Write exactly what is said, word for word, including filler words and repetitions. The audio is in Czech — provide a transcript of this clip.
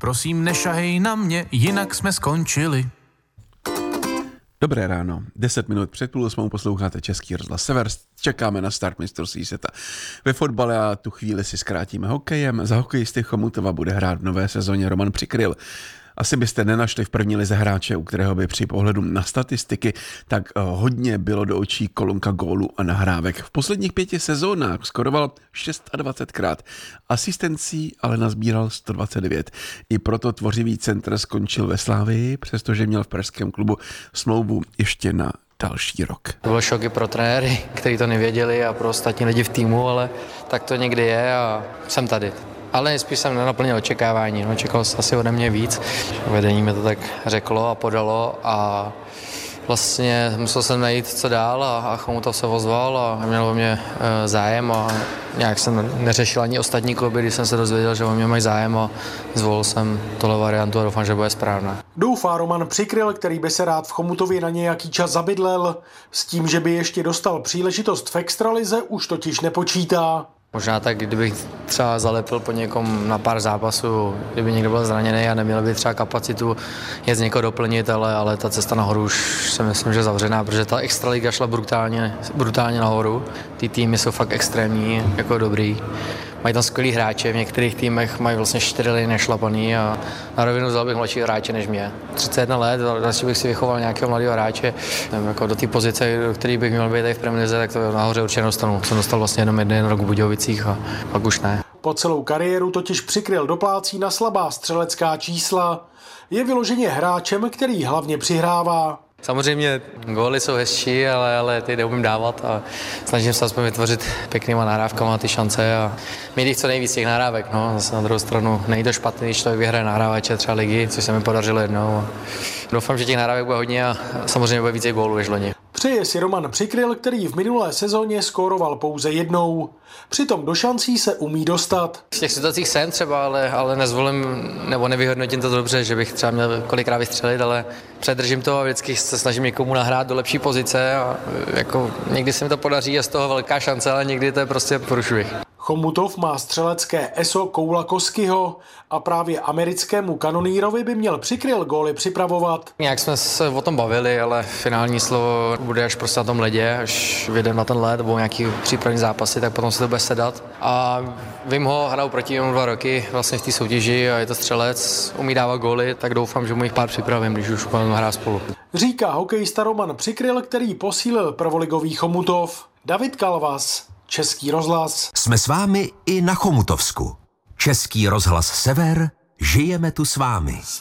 Prosím, nešahej na mě, jinak jsme skončili. Dobré ráno, deset minut před půl osmou posloucháte Český rozhlas Sever, čekáme na start mistrovství světa ve fotbale a tu chvíli si zkrátíme hokejem. Za hokejisty Chomutova bude hrát v nové sezóně Roman Přikryl. Asi byste nenašli v první lize hráče, u kterého by při pohledu na statistiky tak hodně bylo do očí kolonka gólů a nahrávek. V posledních pěti sezónách skoroval dvacet šestkrát, asistencí ale nazbíral sto dvacet devět. I proto tvořivý centr skončil ve Slavii, přestože měl v pražském klubu smlouvu ještě na další rok. To byl šok i pro trenéry, kteří to nevěděli, a pro ostatní lidi v týmu, ale tak to někdy je a jsem tady. Ale spíš jsem nenaplnil očekávání, no, čekal jsem asi ode mě víc. Vedení mi to tak řeklo a podalo a vlastně musel jsem najít co dál a, a Chomutov se ozval a měl o mě e, zájem a nějak jsem neřešil ani ostatní kluby, když jsem se dozvěděl, že o mě mají zájem, a zvolil jsem tohle variantu a doufám, že bude správná. Doufá Roman Přikryl, který by se rád v Chomutově na nějaký čas zabydlel. S tím, že by ještě dostal příležitost v extralize, už totiž nepočítá. Možná tak, kdybych třeba zalepil po někom na pár zápasů, kdyby někdo byl zraněný a neměl by třeba kapacitu jet někoho doplnit, ale, ale ta cesta nahoru už si myslím, že je zavřená, protože ta extraliga šla brutálně, brutálně nahoru. Ty týmy jsou fakt extrémní, jako dobrý. Mají tam skvělý hráče, v některých týmech mají vlastně čtyři lidi nešlapaný a na rovinu vzal bych mladší hráče než mě. třicet jedna let, radši bych si vychoval nějakého mladého hráče, nevím, jako do té pozice, do které bych měl být tady v Premier Lize, tak to nahoře určitě dostanu. Jsem dostal vlastně jenom jeden rok v Budějovicích a pak už ne. Po celou kariéru totiž Přikryl doplácí na slabá střelecká čísla. Je vyloženě hráčem, který hlavně přihrává. Samozřejmě góly jsou hezčí, ale, ale ty neumím dávat a snažím se aspoň vytvořit pěknýma nahrávkama ty šance a mít jich co nejvíc těch nahrávek. No. Zase na druhou stranu nejde to špatný, když člověk vyhraje nahrávače třeba ligy, což se mi podařilo jednou. A doufám, že těch nahrávek bude hodně a samozřejmě bude více gólů než loni. Přeje si Roman Přikryl, který v minulé sezóně skóroval pouze jednou. Přitom do šancí se umí dostat. V těch situacích jsem třeba, ale, ale nezvolím nebo nevyhodnotím to dobře, že bych třeba měl kolikrát vystřelit, ale předržím to a vždycky se snažím někomu nahrát do lepší pozice a jako někdy se mi to podaří, je z toho velká šance, ale někdy to je prostě průšvih. Chomutov má střelecké eso Koula Koskyho a právě americkému kanonírovi by měl Přikryl góly připravovat. Nějak jsme se o tom bavili, ale finální slovo bude až prostě na tom ledě, až vyjdeme na ten led, nebo nějaký přípravní zápasy, tak potom se to bude sedat. A vím ho, hraju proti němu dva roky vlastně v té soutěži a je to střelec, umí dávat góly, tak doufám, že mu jich pár připravím, když už budeme hrát spolu. Říká hokejista Roman Přikryl, který posílil prvoligový Chomutov. David Kalvas, Český rozhlas. Jsme s vámi i na Chomutovsku. Český rozhlas Sever, žijeme tu s vámi.